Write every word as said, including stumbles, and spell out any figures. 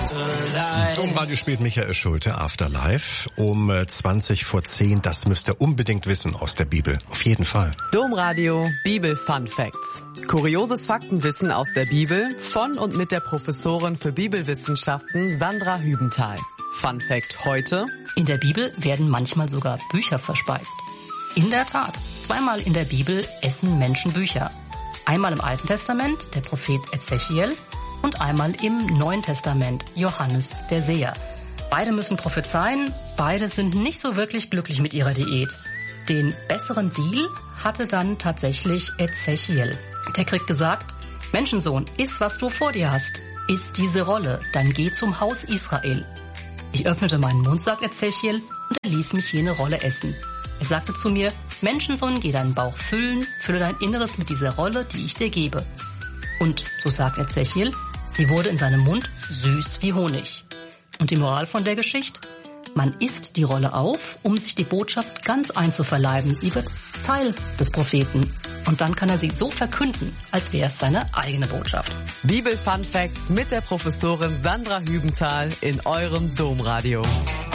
Domradio spielt Michael Schulte, Afterlife, um zwanzig vor zehn. Das müsst ihr unbedingt wissen aus der Bibel. Auf jeden Fall. Domradio Bibel Fun Facts. Kurioses Faktenwissen aus der Bibel von und mit der Professorin für Bibelwissenschaften Sandra Hübenthal. Fun Fact heute: In der Bibel werden manchmal sogar Bücher verspeist. In der Tat, zweimal in der Bibel essen Menschen Bücher. Einmal im Alten Testament, der Prophet Ezechiel, und einmal im Neuen Testament, Johannes der Seher. Beide müssen prophezeien, beide sind nicht so wirklich glücklich mit ihrer Diät. Den besseren Deal hatte dann tatsächlich Ezechiel. Der kriegt gesagt: Menschensohn, iss, was du vor dir hast. Iss diese Rolle, dann geh zum Haus Israel. Ich öffnete meinen Mund, sagt Ezechiel, und er ließ mich jene Rolle essen. Er sagte zu mir: Menschensohn, geh deinen Bauch füllen, fülle dein Inneres mit dieser Rolle, die ich dir gebe. Und, so sagt Ezechiel, sie wurde in seinem Mund süß wie Honig. Und die Moral von der Geschichte? Man isst die Rolle auf, um sich die Botschaft ganz einzuverleiben. Sie wird Teil des Propheten. Und dann kann er sie so verkünden, als wäre es seine eigene Botschaft. Bibel Fun Facts mit der Professorin Sandra Hübenthal in eurem Domradio.